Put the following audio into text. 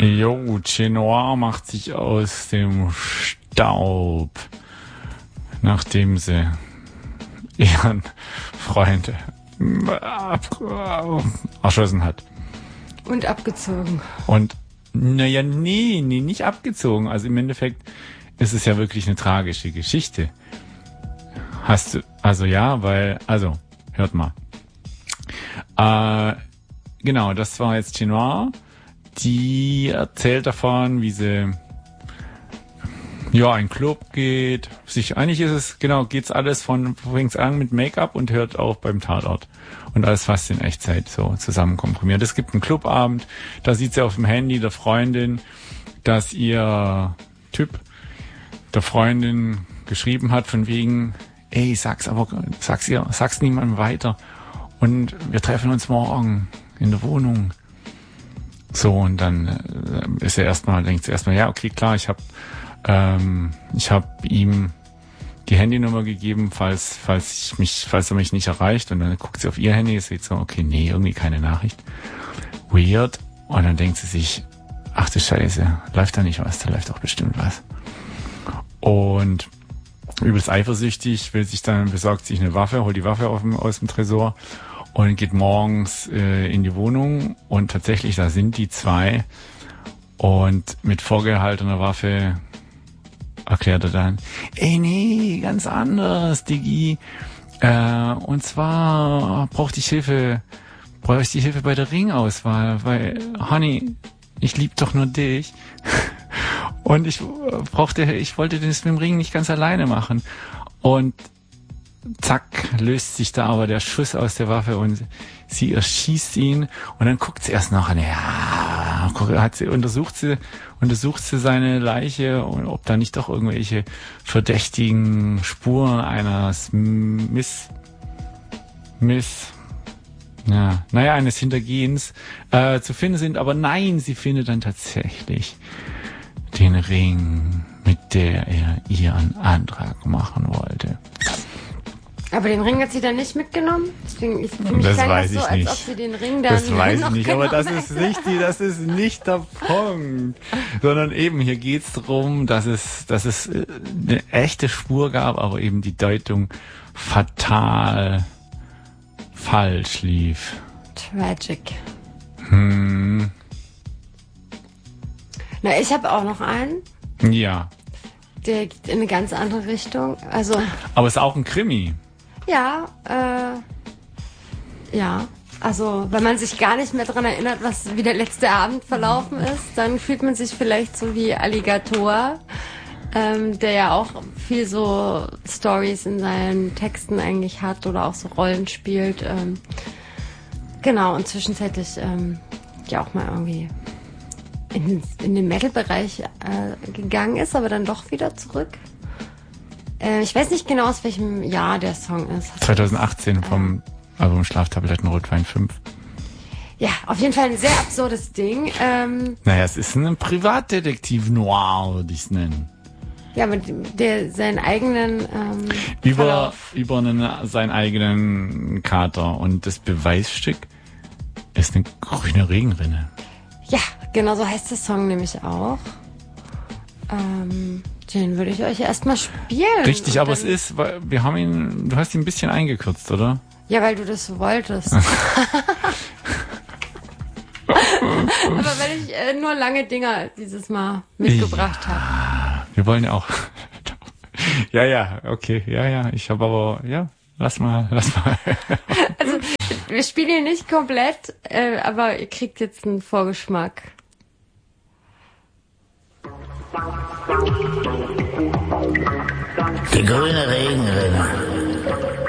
Jo, Chenoir macht sich aus dem Staub, nachdem sie ihren Freund erschossen hat. Und abgezogen. Und, naja, nee, nicht abgezogen. Also im Endeffekt ist es ja wirklich eine tragische Geschichte. Hast du, also ja, weil, also, hört mal. Genau, das war jetzt Chenoir. Die erzählt davon, wie sie in einen Club geht. Eigentlich ist es, geht's alles fängt's an mit Make-up und hört auf beim Tatort. Und alles fast in Echtzeit so zusammen komprimiert. Es gibt einen Clubabend, da sieht sie auf dem Handy der Freundin, dass ihr Typ der Freundin geschrieben hat von wegen, ey, sag's niemandem weiter. Und wir treffen uns morgen in der Wohnung. So, und dann denkt sie erstmal, ja, okay, klar, ich habe ihm die Handynummer gegeben, falls er mich nicht erreicht. Und dann guckt sie auf ihr Handy, sieht so, okay, nee, irgendwie keine Nachricht. Weird. Und dann denkt sie sich, ach du Scheiße, läuft da nicht was? Da läuft doch bestimmt was. Und übelst eifersüchtig, besorgt sich eine Waffe, holt die Waffe aus dem Tresor und geht morgens in die Wohnung. Und tatsächlich, da sind die zwei. Und mit vorgehaltener Waffe erklärt er dann, ey, nee, ganz anders, Diggi. Und zwar brauche ich Hilfe bei der Ringauswahl, weil, Honey, ich lieb doch nur dich. Und ich wollte das mit dem Ring nicht ganz alleine machen. Und zack, löst sich da aber der Schuss aus der Waffe und sie erschießt ihn. Und dann guckt sie erst noch an, untersucht sie seine Leiche und ob da nicht doch irgendwelche verdächtigen Spuren eines eines Hintergehens zu finden sind. Aber nein, sie findet dann tatsächlich den Ring, mit der er ihren Antrag machen wollte. Aber den Ring hat sie dann nicht mitgenommen? Deswegen, das weiß ich so, nicht. als ob sie den Ring dann das weiß ich nicht, aber das ist nicht der Punkt. Sondern eben, hier geht's darum, dass es eine echte Spur gab, aber eben die Deutung fatal falsch lief. Tragic. Na, ich habe auch noch einen. Ja. Der geht in eine ganz andere Richtung. Also. Aber es ist auch ein Krimi. Ja, also wenn man sich gar nicht mehr daran erinnert, wie der letzte Abend verlaufen ist, dann fühlt man sich vielleicht so wie Alligator, der ja auch viel so Stories in seinen Texten eigentlich hat oder auch so Rollen spielt. Genau, und zwischenzeitlich ja auch mal irgendwie in den Metal-Bereich gegangen ist, aber dann doch wieder zurück. Ich weiß nicht genau, aus welchem Jahr der Song ist. 2018 vom Album Schlaftabletten Rotwein 5. Ja, auf jeden Fall ein sehr absurdes Ding. Es ist ein Privatdetektiv Noir, würde ich es nennen. Ja, aber der seinen eigenen über seinen eigenen Kater. Und das Beweisstück ist eine grüne Regenrinne. Ja, genau so heißt der Song nämlich auch. Den würde ich euch erstmal spielen. Richtig, aber es ist, weil du hast ihn ein bisschen eingekürzt, oder? Ja, weil du das so wolltest. Aber weil ich nur lange Dinger dieses Mal mitgebracht habe. Wir wollen ja auch. Ja, okay, ja, ich habe aber, lass mal. Also, wir spielen ihn nicht komplett, aber ihr kriegt jetzt einen Vorgeschmack. Die grüne Regenrinne.